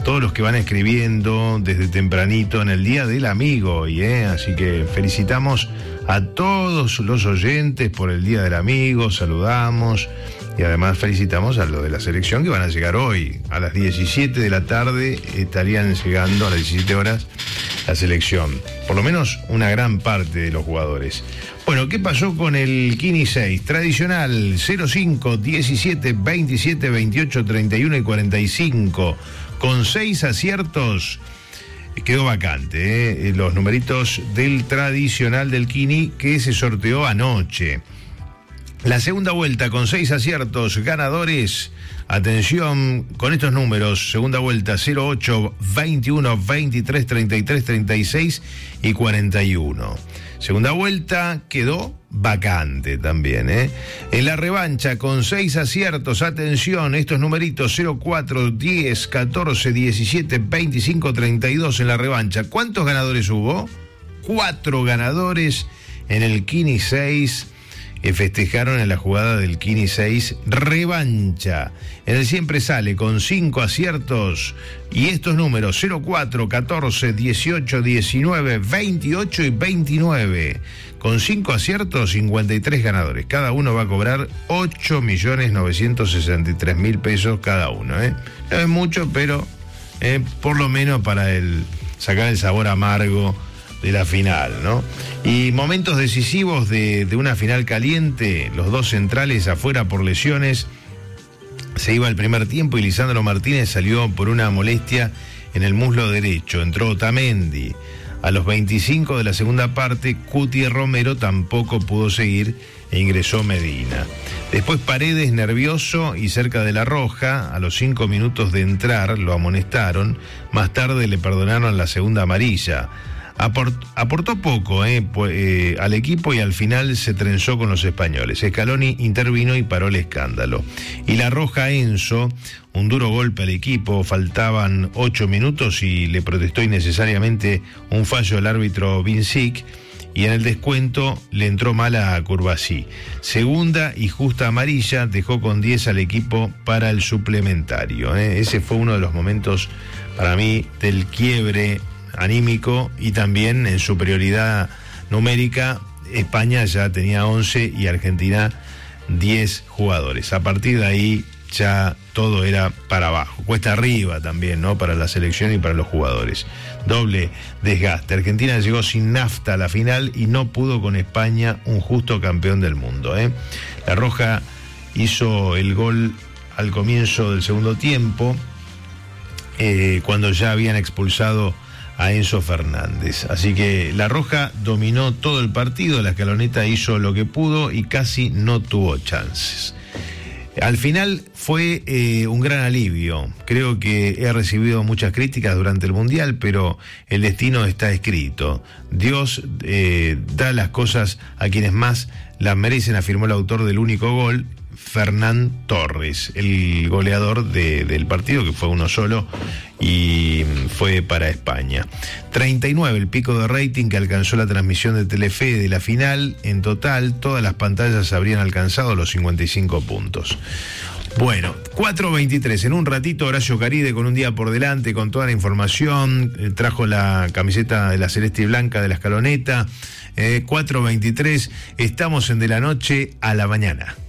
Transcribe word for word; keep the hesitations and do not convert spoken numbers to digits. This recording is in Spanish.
todos los que van escribiendo desde tempranito en el Día del Amigo, y eh, así que felicitamos a todos los oyentes por el Día del Amigo, saludamos y además felicitamos a los de la selección que van a llegar hoy a las diecisiete de la tarde, estarían llegando a las diecisiete horas la selección, por lo menos una gran parte de los jugadores. Bueno, ¿qué pasó con el Kini seis? Tradicional, cero cinco, diecisiete, veintisiete, veintiocho, treinta y uno y cuarenta y cinco, con seis aciertos, quedó vacante, ¿eh? Los numeritos del tradicional del Kini que se sorteó anoche. La segunda vuelta con seis aciertos ganadores. Atención con estos números. Segunda vuelta cero ocho, veintiuno, veintitrés, treinta y tres, treinta y seis y cuarenta y uno. Segunda vuelta quedó vacante también, ¿eh? En la revancha con seis aciertos, atención, estos numeritos cero cuatro, diez, catorce, diecisiete, veinticinco, treinta y dos en la revancha. ¿Cuántos ganadores hubo? Cuatro ganadores en el Kini seis. Que festejaron en la jugada del Kini seis revancha. En el siempre sale con cinco aciertos y estos números cero cuatro, catorce, dieciocho, diecinueve, veintiocho y veintinueve. Con cinco aciertos, cincuenta y tres ganadores. Cada uno va a cobrar ocho millones novecientos sesenta y tres mil pesos cada uno, ¿eh? No es mucho, pero eh, por lo menos para el, sacar el sabor amargo de la final, ¿no? Y momentos decisivos de, de una final caliente, los dos centrales afuera por lesiones. Se iba el primer tiempo y Lisandro Martínez salió por una molestia en el muslo derecho. Entró Otamendi. A los veinticinco de la segunda parte, Cuti Romero tampoco pudo seguir e ingresó Medina. Después Paredes, nervioso y cerca de la roja, a los cinco minutos de entrar lo amonestaron. Más tarde le perdonaron la segunda amarilla. Aport, aportó poco eh, pues, eh, al equipo y al final se trenzó con los españoles. Scaloni intervino y paró el escándalo. Y la roja a Enzo, un duro golpe al equipo, faltaban ocho minutos y le protestó innecesariamente un fallo al árbitro Vincic, y en el descuento le entró mal a Curvasí. Segunda y justa amarilla, dejó con diez al equipo para el suplementario. Eh. Ese fue uno de los momentos para mí del quiebre anímico y también en superioridad numérica. España ya tenía once y Argentina diez jugadores. A partir de ahí ya todo era para abajo, cuesta arriba también, ¿no? Para la selección y para los jugadores. Doble desgaste. Argentina llegó sin nafta a la final y no pudo con España, un justo campeón del mundo, ¿eh? La roja hizo el gol al comienzo del segundo tiempo, eh, cuando ya habían expulsado a Enzo Fernández. Así que la roja dominó todo el partido, la escaloneta hizo lo que pudo y casi no tuvo chances. Al final fue eh, un gran alivio. Creo que he recibido muchas críticas durante el Mundial, pero el destino está escrito. Dios eh, da las cosas a quienes más las merecen, afirmó el autor del único gol, Fernán Torres, el goleador de, del partido, que fue uno solo y fue para España. treinta y nueve el pico de rating que alcanzó la transmisión de Telefe de la final. En total, todas las pantallas habrían alcanzado los cincuenta y cinco puntos. Bueno, cuatro veintitrés, en un ratito Horacio Caride con un día por delante, con toda la información, eh, trajo la camiseta de la celeste y blanca de la escaloneta. eh, cuatro veintitrés, estamos en De la Noche a la Mañana.